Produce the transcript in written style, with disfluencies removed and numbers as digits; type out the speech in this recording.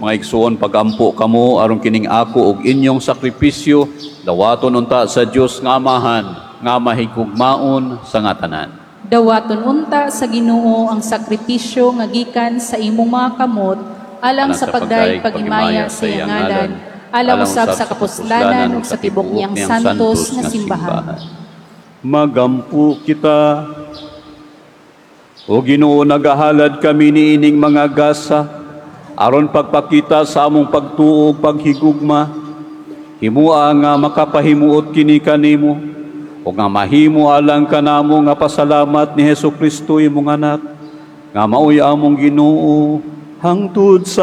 mga igsoon pagampo kamo aron kining ako ug inyong sakripisyo dawaton unta sa Dios nga Amahan nga mahigugmaon sa nga tanan. Dawaton unta sa Ginoo ang sakripisyo nga gikan sa imong mga kamot alang sa pagdayeg pagimaya sa iyang ngalan, alang usab sa kapuslanan ug sa tibok niyang santos nga simbahan. Magampo kita. O Ginoo, nagahalad kami niining mga gasa aron pagpakita sa among pagtuo ug paghigugma. Himua nga makapahimuot kini kanimo o nga mahimo alang kanamo nga pasalamat ni Hesukristo imong anak nga maoy among Ginoo hangtod sa